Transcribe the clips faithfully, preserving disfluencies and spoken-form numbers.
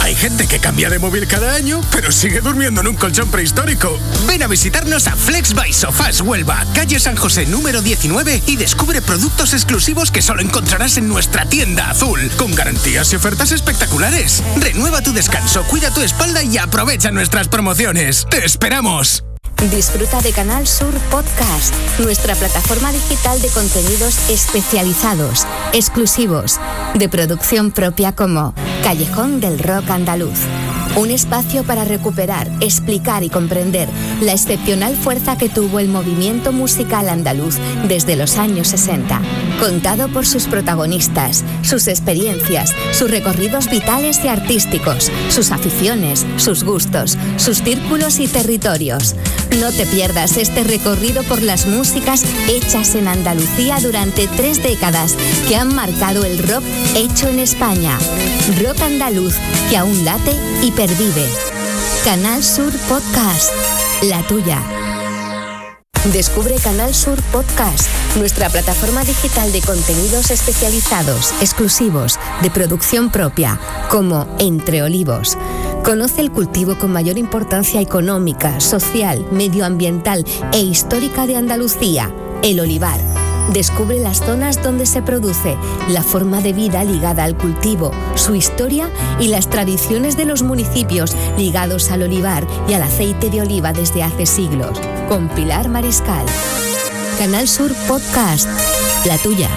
Hay gente que cambia de móvil cada año, pero sigue durmiendo en un colchón prehistórico. Ven a visitarnos a Flex by Sofás Huelva, calle San José número diecinueve, y descubre productos exclusivos que solo encontrarás en nuestra tienda azul, con garantías y ofertas espectaculares. Renueva tu descanso, cuida tu espalda y aprovecha nuestras promociones. ¡Te esperamos! Disfruta de Canal Sur Podcast, nuestra plataforma digital de contenidos especializados, exclusivos, de producción propia, como Callejón del Rock Andaluz. Un espacio para recuperar, explicar y comprender la excepcional fuerza que tuvo el movimiento musical andaluz desde los años sesenta. Contado por sus protagonistas, sus experiencias, sus recorridos vitales y artísticos, sus aficiones, sus gustos, sus círculos y territorios. No te pierdas este recorrido por las músicas hechas en Andalucía durante tres décadas que han marcado el rock hecho en España. Rock andaluz que aún late y pervive. Canal Sur Podcast, la tuya. Descubre Canal Sur Podcast, nuestra plataforma digital de contenidos especializados, exclusivos, de producción propia, como Entre Olivos. Conoce el cultivo con mayor importancia económica, social, medioambiental e histórica de Andalucía, el olivar. Descubre las zonas donde se produce, la forma de vida ligada al cultivo, su historia y las tradiciones de los municipios ligados al olivar y al aceite de oliva desde hace siglos. Con Pilar Mariscal. Canal Sur Podcast, la tuya.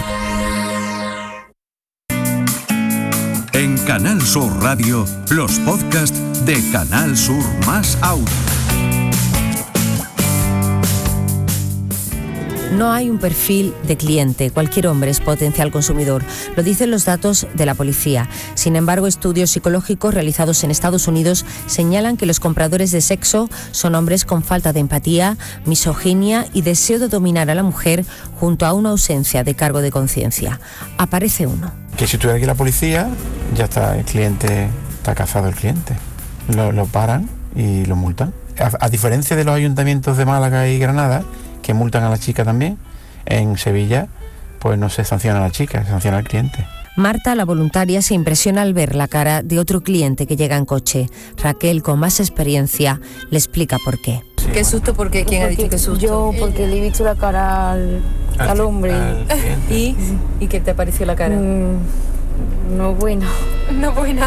En Canal Sur Radio, los podcasts de Canal Sur Más Audio. No hay un perfil de cliente. Cualquier hombre es potencial consumidor. Lo dicen los datos de la policía. Sin embargo, estudios psicológicos realizados en Estados Unidos señalan que los compradores de sexo son hombres con falta de empatía, misoginia y deseo de dominar a la mujer, junto a una ausencia de cargo de conciencia. Aparece uno. Que si estuviera aquí la policía, ya está el cliente, está cazado el cliente. Lo, lo paran y lo multan. A, a diferencia de los ayuntamientos de Málaga y Granada, que multan a la chica también, en Sevilla pues no se sanciona a la chica, se sanciona al cliente. Marta, la voluntaria, se impresiona al ver la cara de otro cliente que llega en coche. Raquel, con más experiencia, le explica por qué. Sí, ¿Qué susto? ¿Por qué? ¿Quién porque ha dicho que susto? Yo, porque le he visto la cara al, al, al hombre. Al ¿Y? ¿Y qué te pareció la cara? Mm, no buena. No buena.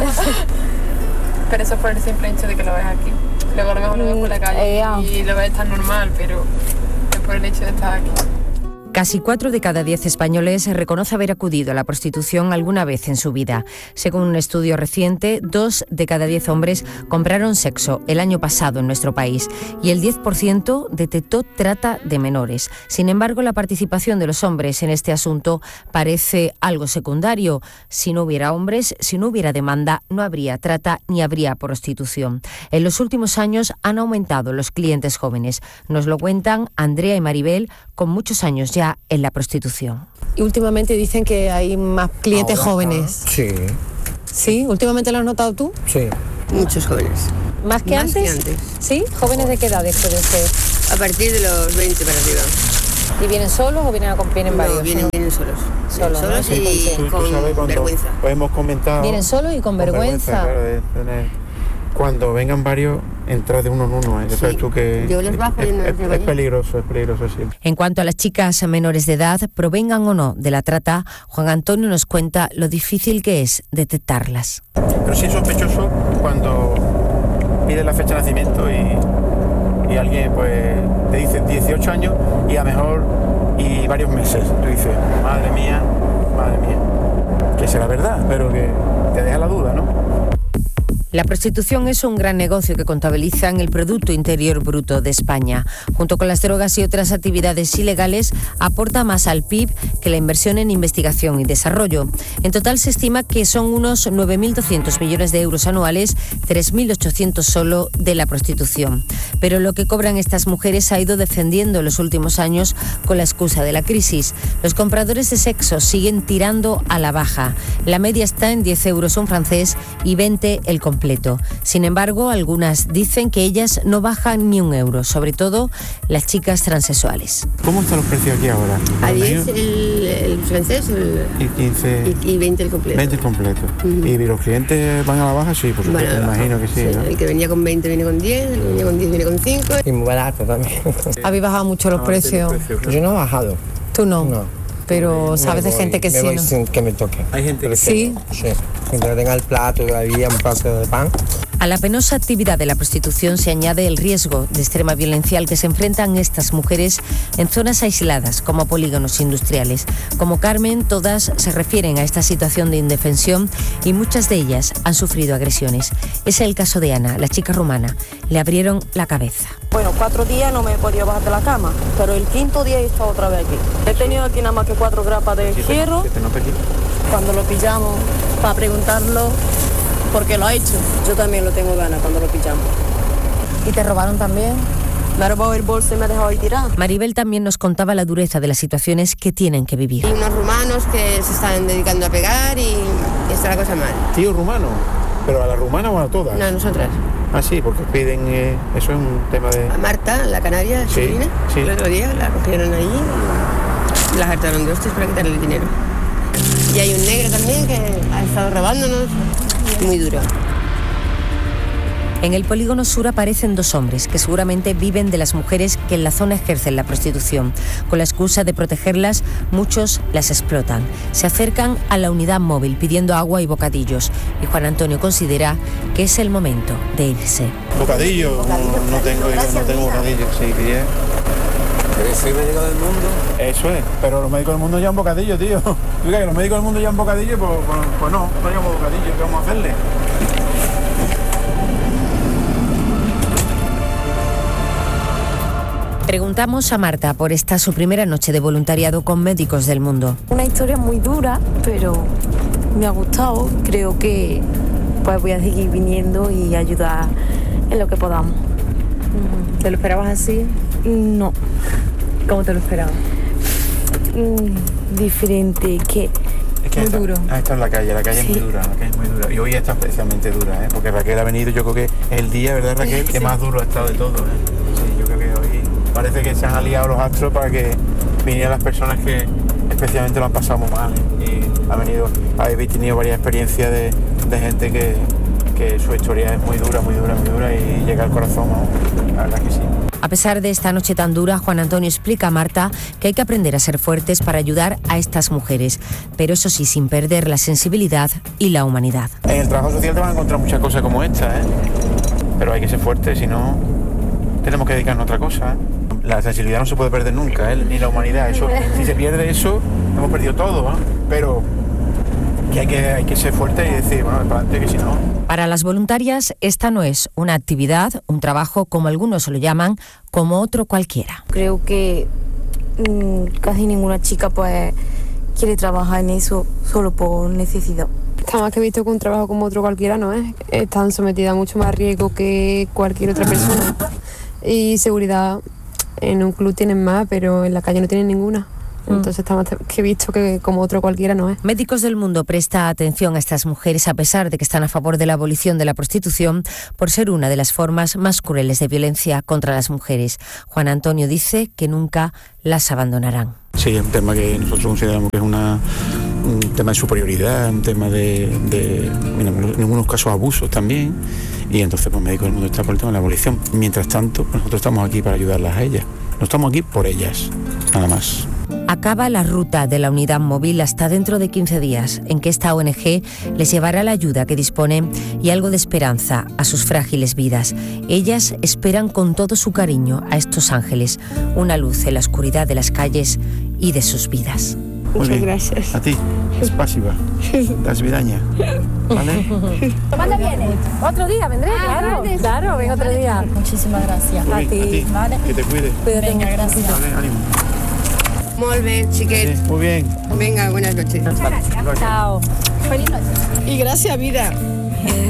Pero eso por el simple hecho de que lo ves aquí. Luego a lo mejor lo ves por la calle eh, y lo ves tan normal, pero por el hecho de estar aquí. Casi cuatro de cada diez españoles reconoce haber acudido a la prostitución alguna vez en su vida. Según un estudio reciente, dos de cada diez hombres compraron sexo el año pasado en nuestro país y el diez por ciento detectó trata de menores. Sin embargo, la participación de los hombres en este asunto parece algo secundario. Si no hubiera hombres, si no hubiera demanda, no habría trata ni habría prostitución. En los últimos años han aumentado los clientes jóvenes. Nos lo cuentan Andrea y Maribel, con muchos años ya en la prostitución. Y últimamente dicen que hay más clientes Ahora, jóvenes. Sí. ¿Sí? ¿Últimamente lo has notado tú? Sí. Muchos jóvenes. ¿Más que, más antes? que antes? ¿Sí? ¿Jóvenes de qué edades pueden ser? A partir de los veinte para arriba. ¿Y vienen solos o vienen, a, vienen no, varios? Vienen, ¿no? vienen solos. Solos, solos ¿no? y tú, con tú vergüenza. Pues hemos comentado. Vienen solos y con, con vergüenza. vergüenza claro, de tener... Cuando vengan varios, entrar de uno en uno, ¿eh? Sí. Sabes tú que Yo los bajo es, y no es, es, es peligroso, es peligroso siempre. En cuanto a las chicas menores de edad, provengan o no de la trata, Juan Antonio nos cuenta lo difícil que es detectarlas. Pero sí es sospechoso cuando pide la fecha de nacimiento y, y alguien pues te dice dieciocho años y a lo mejor y varios meses. Tú dices, madre mía, madre mía, que será verdad, pero que te deja la duda, ¿no? La prostitución es un gran negocio que contabiliza en el Producto Interior Bruto de España. Junto con las drogas y otras actividades ilegales, aporta más al P I B que la inversión en investigación y desarrollo. En total se estima que son unos nueve mil doscientos millones de euros anuales, tres mil ochocientos solo de la prostitución. Pero lo que cobran estas mujeres ha ido descendiendo en los últimos años con la excusa de la crisis. Los compradores de sexo siguen tirando a la baja. La media está en diez euros un francés y veinte el completo completo. Sin embargo, algunas dicen que ellas no bajan ni un euro, sobre todo las chicas transexuales. ¿Cómo están los precios aquí ahora? A diez el, el francés el, y quince y, y veinte el completo. veinte el completo. Uh-huh. ¿Y los clientes van a la baja? Sí, por supuesto, bueno, me imagino que sí, sí, ¿no? El que venía con veinte viene con diez, el que venía con diez viene con cinco. Y muy barato también. ¿Habéis bajado mucho los, no, precios? los precios? Claro. Yo no he bajado. ¿Tú no? No. Pero sabes me de voy, gente que me sí, voy ¿no? Sin que me toque. Hay gente que sí. Sí. Mientras tenga el plato todavía un pedazo de pan. A la penosa actividad de la prostitución se añade el riesgo de extrema violencia al que se enfrentan estas mujeres en zonas aisladas como polígonos industriales. Como Carmen, todas se refieren a esta situación de indefensión y muchas de ellas han sufrido agresiones. Es el caso de Ana, la chica rumana. Le abrieron la cabeza. Bueno, cuatro días no me he podido bajar de la cama, pero el quinto día he estado otra vez aquí. He tenido aquí nada más que cuatro grapas de hierro. Cuando lo pillamos, para preguntarlo por qué lo ha hecho. Yo también lo tengo ganas cuando lo pillamos. ¿Y te robaron también? Me ha robado el bolso y me ha dejado ahí tirado. Maribel también nos contaba la dureza de las situaciones que tienen que vivir. Hay unos rumanos que se están dedicando a pegar y está la cosa mal. ¿Tío rumano? ¿Pero a la rumana o a todas? No, a nosotras. Ah, sí, porque piden, eh, eso es un tema de... A Marta, la canaria, sí, Chilina, sí. El otro día la cogieron ahí y la hartaron de hostias para quitarle el dinero. Y hay un negro también que ha estado robándonos, muy duro. En el polígono sur aparecen dos hombres que seguramente viven de las mujeres que en la zona ejercen la prostitución. Con la excusa de protegerlas, muchos las explotan. Se acercan a la unidad móvil pidiendo agua y bocadillos. Y Juan Antonio considera que es el momento de irse. ¿Bocadillo? No, no tengo, no tengo bocadillo, sí, bien. ¿Eres el médico del mundo? Eso es, pero los médicos del mundo llevan bocadillo, tío. ¿Tú crees que los médicos del mundo llevan bocadillo? Pues, pues, pues no, no llevamos bocadillo, ¿qué vamos a hacerle? Preguntamos a Marta por esta su primera noche de voluntariado con Médicos del Mundo. Una historia muy dura, pero me ha gustado. Creo que pues voy a seguir viniendo y ayudar en lo que podamos. ¿Te lo esperabas así? No. ¿Cómo te lo esperabas? Mm, diferente, que es que muy esta, duro. Esta es la calle, la calle sí. es muy dura, la calle es muy dura. Y hoy está especialmente dura, ¿eh? Porque Raquel ha venido, yo creo que es el día, ¿verdad, Raquel? Sí. Que más duro ha estado de todo, ¿eh? Sí, yo creo que hoy parece que se han aliado los astros para que vinieran las personas que especialmente lo han pasado muy mal, ¿eh? Y ha venido, habéis tenido varias experiencias de, de gente que, que su historia es muy dura, muy dura, muy dura y llega al corazón, ¿no? La verdad que sí. A pesar de esta noche tan dura, Juan Antonio explica a Marta que hay que aprender a ser fuertes para ayudar a estas mujeres, pero eso sí, sin perder la sensibilidad y la humanidad. En el trabajo social te vas a encontrar muchas cosas como esta, ¿eh? Pero hay que ser fuertes, si no, tenemos que dedicarnos a otra cosa, ¿eh? La sensibilidad no se puede perder nunca, ¿eh? Ni la humanidad. Eso, si se pierde eso, hemos perdido todo, ¿eh? Pero que hay, que hay que ser fuerte y decir, bueno, para adelante, que si no... Para las voluntarias, esta no es una actividad, un trabajo, como algunos lo llaman, como otro cualquiera. Creo que mmm, casi ninguna chica pues quiere trabajar en eso solo por necesidad. Está más que visto que un trabajo como otro cualquiera no es. Están sometidas a mucho más riesgo que cualquier otra persona. Y seguridad en un club tienen más, pero en la calle no tienen ninguna. Entonces está más que visto que como otro cualquiera no es. Médicos del Mundo presta atención a estas mujeres a pesar de que están a favor de la abolición de la prostitución por ser una de las formas más crueles de violencia contra las mujeres. Juan Antonio dice que nunca las abandonarán. Sí, es un tema que nosotros consideramos que es una, un tema de superioridad, un tema de, de en algunos casos abusos también, y entonces pues Médicos del Mundo está por el tema de la abolición. Mientras tanto, pues nosotros estamos aquí para ayudarlas a ellas. No estamos aquí por ellas, nada más. Acaba la ruta de la unidad móvil hasta dentro de quince días, en que esta O N G les llevará la ayuda que dispone y algo de esperanza a sus frágiles vidas. Ellas esperan con todo su cariño a estos ángeles, una luz en la oscuridad de las calles y de sus vidas. Muchas bien. Gracias. A ti, es pasiva, das vidaña, ¿vale? ¿Cuándo vienes? Otro día vendré, ah, claro, vale. Claro, ven otro día. Muchísimas gracias. A, bien, ti. a ti, vale. Que te cuide. Cuídate. Venga, gracias. Vale, ánimo. Muy bien, chiquet. Sí, muy bien. Venga, buenas noches. Muchas gracias. Chao. Feliz noche. Y gracias, vida.